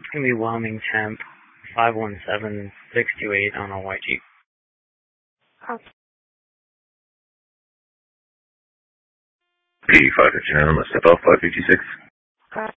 going to be Wyoming Temp 517628 on a white Jeep. Copy. P559, let's step off 556.